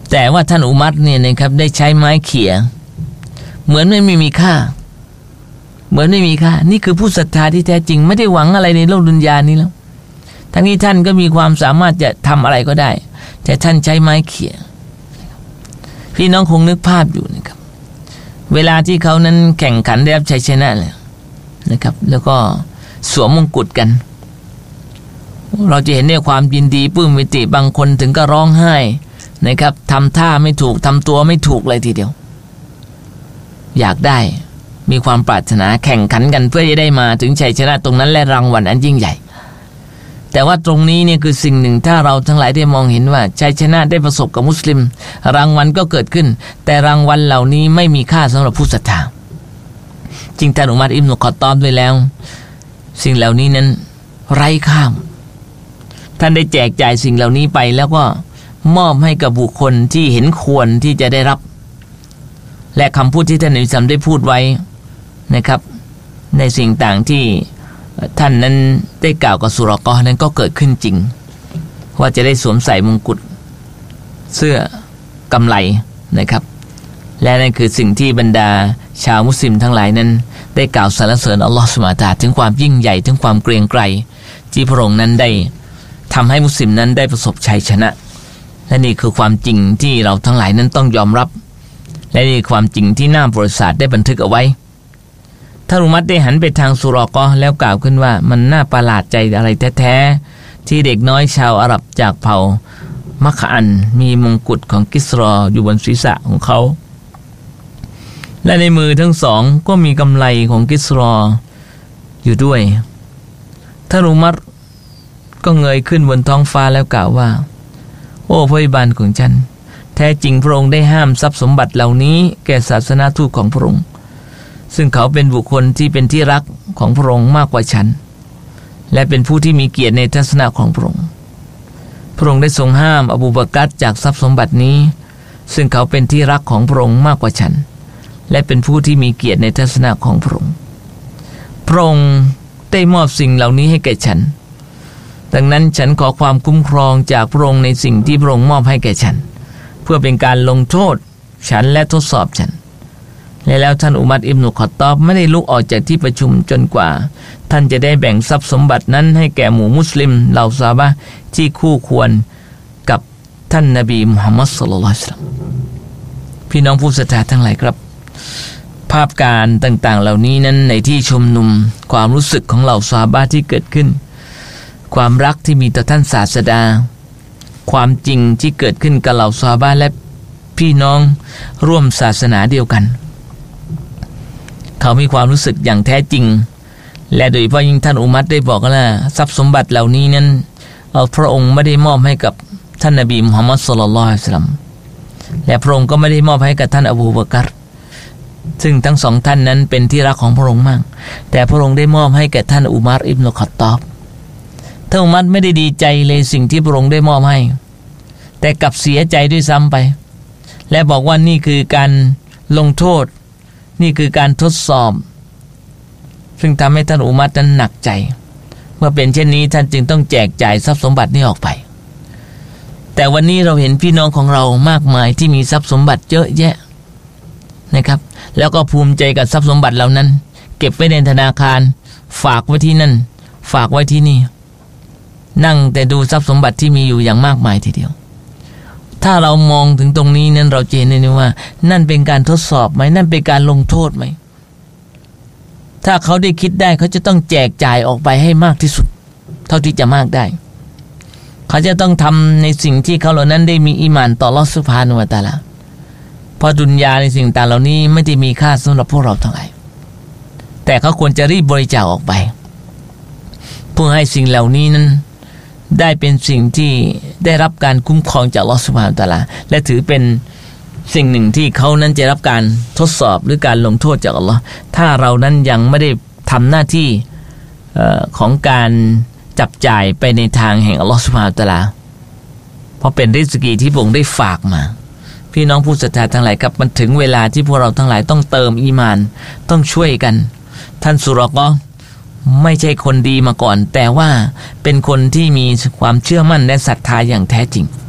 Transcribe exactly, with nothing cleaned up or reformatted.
แต่ว่าท่านอุมัรเนี่ยนะครับได้ใช้ไม้เขี่ยเหมือนไม่มีค่าเหมือนไม่มีค่านี่คือผู้ศรัทธาที่แท้จริงไม่ได้หวังอะไรในโลกดุนยานี้แล้วทั้งนี้ท่านก็มีความสามารถจะทำอะไรก็ได้แต่ท่านใช้ไม้เขี่ยพี่น้องคงนึกภาพอยู่นะครับเวลาที่เขานั้นแข่งขันได้รับชัยชนะเลยนะครับแล้วก็สวมมงกุฎกันเราจะเห็นในความยินดีปลื้มปิติบางคนถึงก็ร้องไห้นะครับทำท่าไม่ถูกทำตัวไม่ถูกเลยทีเดียวอยากได้มีความปรารถนาแข่งขันกันเพื่อจะได้มาถึงชัยชนะตรงนั้นและรางวัลอันยิ่งใหญ่แต่ว่าตรงนี้เนี่ยคือสิ่งหนึ่งถ้าเราทั้งหลายได้มองเห็นว่าชัยชนะได้ประสบกับมุสลิมรางวัลก็เกิดขึ้นแต่รางวัลเหล่านี้ไม่มีค่าสำหรับผู้ศรัทธาจริงท่านอุมัรอิบนุค็อฏฏอบด้วยแล้วสิ่งเหล่านี้นั้นไร้ค่าท่านได้แจกจ่ายสิ่งเหล่านี้ไปแล้วก็มอบให้กับบุคคลที่เห็นควรที่จะได้รับและคำพูดที่ท่านนบีซัมได้พูดไว้นะครับในสิ่งต่างที่ท่านนั้นได้กล่าวกับสุรากอฮ์นั้นก็เกิดขึ้นจริงว่าจะได้สวมใส่มงกุฎเสื้อกำไลนะครับและนั่นคือสิ่งที่บรรดาชาวมุสลิมทั้งหลายนั้นได้กล่าวสรรเสริญอัลลอฮฺซุบฮานะฮูวะตะอาลาถึงความยิ่งใหญ่ถึงความเกรียงไกรที่พระองค์นั้นได้ทำให้มุสลิมนั้นได้ประสบชัยชนะและนี่คือความจริงที่เราทั้งหลายนั้นต้องยอมรับและนี่ความจริงที่หน้าประวัติศาสตร์ได้บันทึกเอาไว้ท่านอุมัรได้หันไปทางสุรากอฮ์แล้วกล่าวขึ้นว่ามันน่าประหลาดใจอะไรแท้ๆที่เด็กน้อยชาวอาหรับจากเผ่ามักอันมีมงกุฎของกิสรออยู่บนศีรษะของเขาและในมือทั้งสองก็มีกำไลของกิสรออยู่ด้วยท่านอุมัรก็เงยขึ้นบนท้องฟ้าแล้วกล่าวว่าโอ้พระอิบานของฉันแท้จริงพระองค์ได้ห้ามทรัพย์สมบัติเหล่านี้แก่ศาสนาทูตของพระองค์ซึ่งเขาเป็นบุคคลที่เป็นที่รักของพระองค์มากกว่าฉันและเป็นผู้ที่มีเกียรติในทัศนะของพระองค์พระองค์ได้ทรงห้ามอบูบักรจากทรัพย์สมบัตินี้ซึ่งเขาเป็นที่รักของพระองค์มากกว่าฉันและเป็นผู้ที่มีเกียรติในทัศนะของพระองค์พระองค์ได้มอบสิ่งเหล่านี้ให้แก่ฉันดังนั้นฉันขอความคุ้มครองจากพระองค์ในสิ่งที่พระองค์มอบให้แก่ฉันเพื่อเป็นการลงโทษฉันและทดสอบฉันและแล้วท่านอุมัรอิบนุค็อฏฏอบไม่ได้ลุกออกจากที่ประชุมจนกว่าท่านจะได้แบ่งทรัพย์สมบัตินั้นให้แก่หมู่มุสลิมเหล่าซอฮาบะห์ที่คู่ควรกับท่านนบีมุฮัมมัดศ็อลลัลลอฮุอะลัยฮิวะซัลลัมพี่น้องผู้ศรัทธาทั้งหลายครับภาพการต่างๆเหล่านี้นั้นในที่ชุมนุมความรู้สึกของเหล่าซอฮาบะห์ที่เกิดขึ้นความรักที่มีต่อท่านศาสดาความจริงที่เกิดขึ้นกับเหล่าซอฮาบะห์และพี่น้องร่วมศาสนาเดียวกันเขามีความรู้สึกอย่างแท้จริงและโดยเฉพาะยิ่งท่านอุมัรได้บอกว่าทรัพย์สมบัติเหล่านี้นั้นพระองค์ไม่ได้มอบให้กับท่านนบีมุฮัมมัดศ็อลลัลลอฮุอะลัยฮิวะซัลลัมและพระองค์ก็ไม่ได้มอบให้กับท่านอบูบักรซึ่งทั้งสองท่านนั้นเป็นที่รักของพระองค์มากแต่พระองค์ได้มอบให้แก่ท่านอุมัรอิบนุค็อฏฏอบท่านอุมัรไม่ได้ดีใจเลยสิ่งที่พระองค์ได้มอบให้แต่กลับเสียใจด้วยซ้ำไปและบอกว่านี่คือการลงโทษนี่คือการทดสอบซึ่งทำให้ท่านอุมัรนั้นหนักใจเมื่อเป็นเช่นนี้ท่านจึงต้องแจกจ่ายทรัพย์สมบัตินี้ออกไปแต่วันนี้เราเห็นพี่น้องของเรามากมายที่มีทรัพย์สมบัติเยอะแยะนะครับแล้วก็ภูมิใจกับทรัพย์สมบัติเหล่านั้นเก็บไว้ในธนาคารฝากไว้ที่นั่นฝากไว้ที่นี่นั่งแต่ดูทรัพย์สมบัติที่มีอยู่อย่างมากมายทีเดียวถ้าเรามองถึงตรงนี้นั้นเราจะเห็นได้ว่านั่นเป็นการทดสอบไหมนั่นเป็นการลงโทษไหมถ้าเขาได้คิดได้เขาจะต้องแจกจ่ายออกไปให้มากที่สุดเท่าที่จะมากได้เขาจะต้องทำในสิ่งที่เขาเหล่านั้นได้มีอีหม่านต่ออัลเลาะห์ซุบฮานะฮูวะตะอาลาเพราะดุนยาในสิ่งต่างเหล่านี้ไม่ได้มีค่าสำหรับพวกเราทั้งหลายแต่เขาควรจะรีบบริจาคออกไปเพื่อให้สิ่งเหล่านี้นั้นได้เป็นสิ่งที่ได้รับการคุ้มครองจากอัลเลาะห์ซุบฮานะฮูวะตะอาลาและถือเป็นสิ่งหนึ่งที่เขานั้นจะรับการทดสอบหรือการลงโทษจากอัลเลาะห์ถ้าเรานั้นยังไม่ได้ทำหน้าที่ของการจับจ่ายไปในทางแห่งอัลเลาะห์ซุบฮานะฮูวะตะอาลาเพราะเป็นริสกีที่พระองค์ได้ฝากมาพี่น้องผู้ศรัทธาทั้งหลายครับมันถึงเวลาที่พวกเราทั้งหลายต้องเติมอีมานต้องช่วยกันท่านสุรากอฮ์ไม่ใช่คนดีมาก่อนแต่ว่าเป็นคนที่มีความเชื่อมั่นและศรัทธาอย่างแท้จริง